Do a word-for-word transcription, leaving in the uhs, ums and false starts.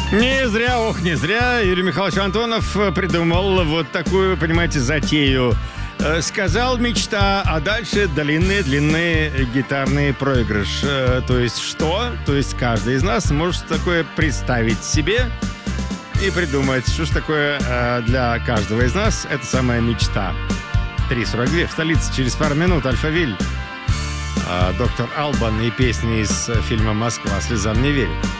Не зря, ох, не зря Юрий Михайлович Антонов придумал вот такую, понимаете, затею. Э, Сказал мечта, а дальше длинный-длинный гитарный проигрыш. Э, То есть что? То есть каждый из нас может такое представить себе и придумать, что ж такое э, для каждого из нас это самая мечта. три сорок два в столице, через пару минут Альфавиль. Э, Доктор Албан и песни из фильма «Москва слезам не верит».